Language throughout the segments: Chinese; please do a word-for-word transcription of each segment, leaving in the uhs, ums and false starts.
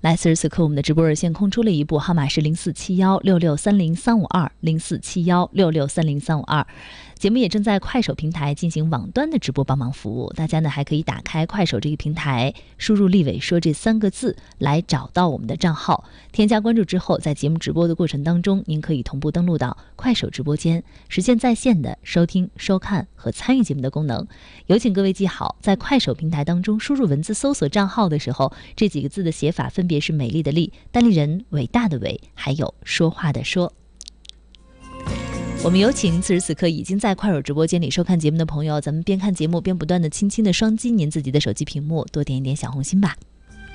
来，此时此刻我们的直播热线空出了一部，号码是零四七幺六六三零三五二零四七幺六六三零三五二。节目也正在快手平台进行网端的直播帮忙服务，大家呢还可以打开快手这个平台，输入立伟说这三个字来找到我们的账号，添加关注之后，在节目直播的过程当中，您可以同步登录到快手直播间，实现在线的收听、收看和参与节目的功能。有请各位记好，在快手平台当中输入文字搜索账号的时候，这几个字的写法分别是美丽的丽、单立人、伟大的伟，还有说话的说。我们有请此时此刻已经在快手直播间里收看节目的朋友，咱们边看节目边不断的轻轻的双击您自己的手机屏幕，多点一点小红心吧。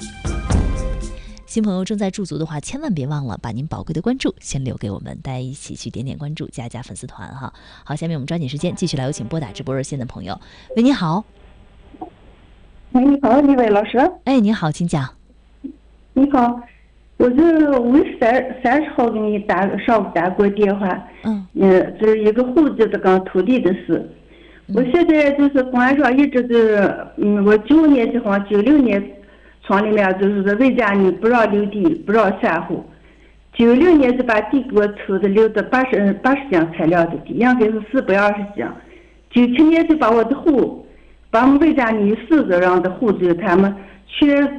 新朋友正在驻足的话，千万别忘了把您宝贵的关注先留给我们，大家一起去点点关注，加加粉丝团哈。好，下面我们抓紧时间继续来有请拨打直播热线的朋友。喂，你好。 喂，你好，李伟老师。 哎，你好，请讲。 你好。我是五月三三十号给你打上午打过电话， 嗯， 嗯，这是一个户籍的跟土地的事。我现在就是官上一直是，嗯，我九年级好像九六年村里面就是魏家女不让留地，不让散户。九六年是把地给我抽的，留的八十八十箱材料的地，应该是四百二十箱。九七年就把我的户，把我们魏家女四个人的户籍他们全。